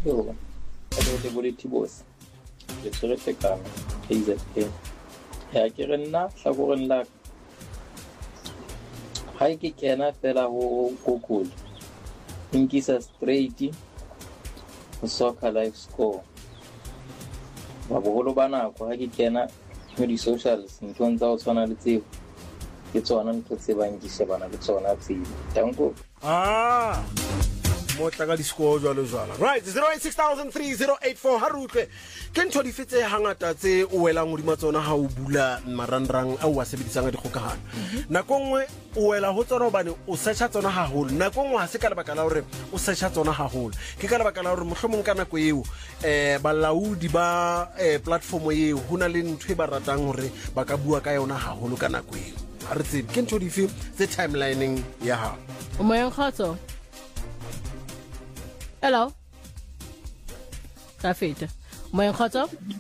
Yo, le boleti boss. Le tshweretse kana KZN. Ya ke re nna hlakoreng la ha ke kena fela ho Google. Inkisa straight soccer live score. Ba boholo ba nako ha ke kena mo di socials ntho tsa o tshwana le tseo. Ke tsona ntho tse bang di shebana le tsona tseo. Danko. Motla ka di-score jwalo. Right, 086,3084 harutle ke ntho di fetse hangata tse o welang hodima tsona ha o bula marangrang a o a sebedisang a dikgokahano. Nako nngwe o wela ho tsona hobane o searcha tsona haholo. Nako nngwe ha se ka lebaka la hore o searcha tsona haholo. Ke ka lebaka la hore mohlomong ka nako eo balaodi ba platform eo hona le ntho e ba ratang hore ba ka bua ka yona haholo ka nako eo. Ha re tsebe ke ntho di fe tse timelining ya hao. O moyeng kgotso. Hello. Kafeta. Moyeng kgotso.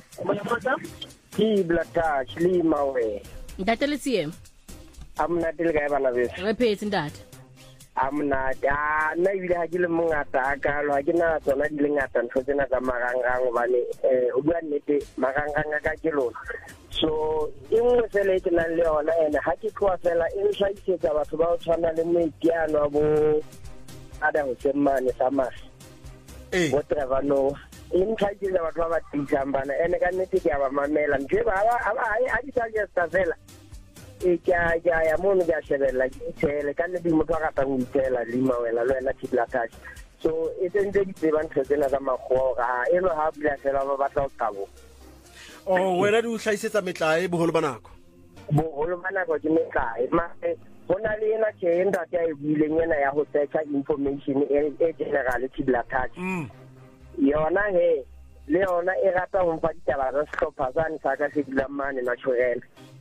Ke Black Touch le mawe. Ntate le tsiem. Amna tele ga bana be. Re phetse ntate. Amna na ile ha ke le mongata ka lo ha ke na tsona di le ngata ntho tsena tsa marangrang bane o bua nnete marangrang ka ke lona. So ingwe fela ke nang le yona ene ha ke tloa fela e hlahisetsa batho ba o tshwana le Moitiano bo ada ho semane sa mas. Whatever no in tlhahisetsa batho ba ba tsitsang bana ene ka nnete ke ba mamela nje ba a di suggesta fela ya mono ya shebella ke tshele ka nne di motho a ratang ho itela le mawela le wena Black Touch. So e tsentse di tseba ntho tsena tsa makgwa ga eno ha bula fela ba batla ho qabo. Wena di o hlahisetsa metlae boholo ba nako ke metlae ma hona le ena ke enda ya e buileng ena ya ho search information e general Black Touch. Yona he le yona e rata ho mfa ditaba tsa sehlopha tsane sa ka se dilamane natural.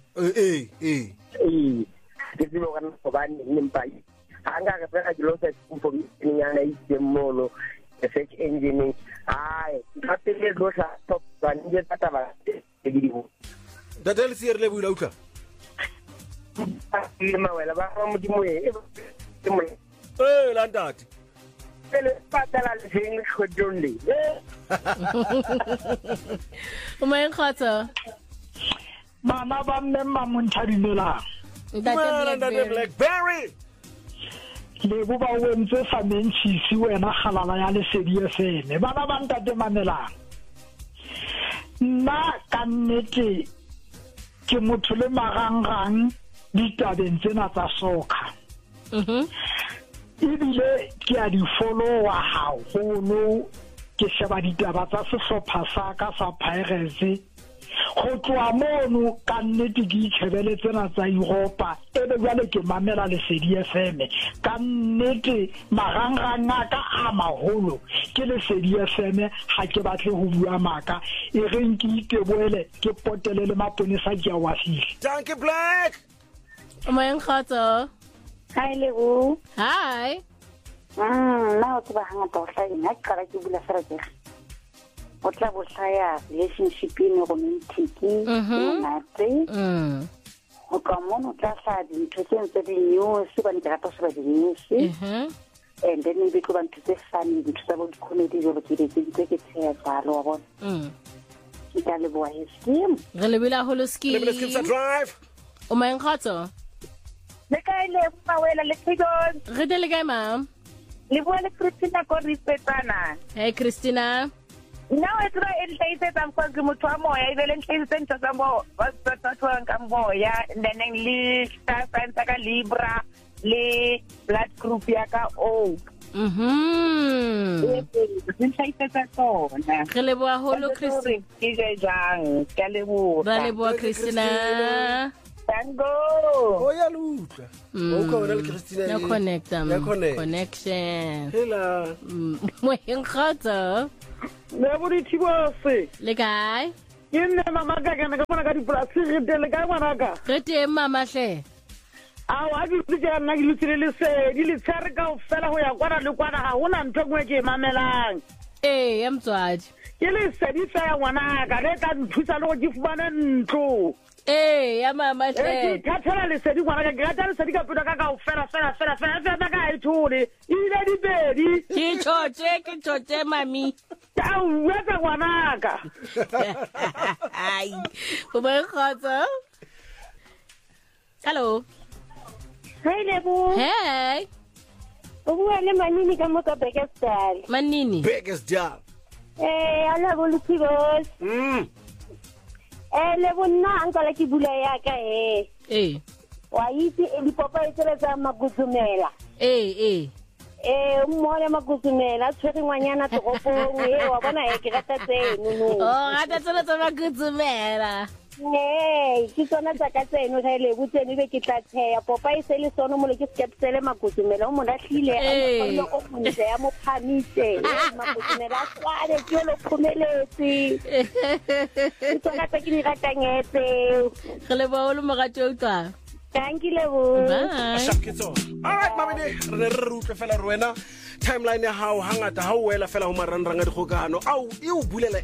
Ke tsebo kana go bane nimpa hanga re tsaka dilo tsa information ya na itse mono search engine ai ka pele go sa top tsane di tata ba di go datel sier le buila utlwa mawela ba mo di mo landati pele patala le seng khodonle O moyeng kgotso. Mama ba mmemma monthabimela. Ntate Blackberry. Le bo ba wentse famenchisi wena khalala ya Lesedi FM. Bana ba ntate mamelang. Na ka nnete ke motho le marangrang ditabeng tsena tsa soka. Ebile ke a di follow haholo ke sheba ditaba tsa sehlopha sa ka sa Pirates. Go tloa mono ka nnete ke itshebele tsena tsa Europa ebe jwale ke mamela Lesedi FM ka nnete marangrang a ka a maholo ke Lesedi FM ha ke batle ho bua maka e reng ke iteboele ke potele le maponesa ke a wasile. Thank you Black. O moyeng kgotso. Hi Lebo. Hi. Na o tseba hangata o hlaya ka ke bula seretse. O tla bo hlaya relationship in romantic monate o ka mono tla hlaya dintho tse ntse di news ba ne rata se ba di news and then maybe go bantse tse funny dintho tsa bo comedy jalo ke di tse ke tsaya tsalo wa bona ke tla le boa scheme re le bila holo scheme drive. O moyeng kgotso. le kae le ba wela le tsigon Re dele kae mam? le bua le Christina ko Ripetana. Hey Christina. Now it's right in places I'm going to moya ibele nhlise ntho tsa mo ba tsatwa ka moya then le star sign ka Libra le blood group ya ka O. Nhlise tsa tsona. Re le boa holo Christina. Ke jang ke le bo. Ra le boa Christina. Tango. Ya lutla. O ka wena le Christina. Ya connection. Hela. Moyeng kgotso. Le bo di thibose. Le kae? Ke nne mama ka kana ka bona ka dipolasi re tele ka bona ka. Re teng mama hle. A di tsika nna ke lutsile le se di le tsare ka o fela ho ya kwana le kwana ha hona ntho ngwe ke mamelang. Ya mtswadi. Ke le se di tsaya ngwana ka le ka nthusa le go ke fumana ntlo. Ya mama hle. Ke thatela le se di ngwana ka ke thatela le se di ka pula ka o fela ka e thole. Ile di bedi. Ke choche mami. a bua ka ngwanaka Ai. O ba khotso? Hello. Hi Lebo. Hey. O bua le Manini ka mo ka Bekesdal. Manini. Bekesdal. Ala bolutibos. Lebo nna anka la ke bula ya ka wa itse dipopa itsela tsa Maguzumela. Mmole Maguzumela tshwere ngwanyana toropong wa bona ke rata tseno. Oh, rata tsena tsa Maguzumela. Ke tsona tsa ka tseno ga ile butsene be ke tla tsheya popa ise le sono mo le ke skepsele Maguzumela o mo lahlile a o montle ya mo phamise Maguzumela sware ke lo phumeletse ke tsona tsa ke di ratangetse Re le ba o le mogato o twa. Thank you Lebo. Bye. All right mamene re utlwe fela rwena timeline ya hao hangata ha o wela fela ho maranrang a dikgokano au e o bulela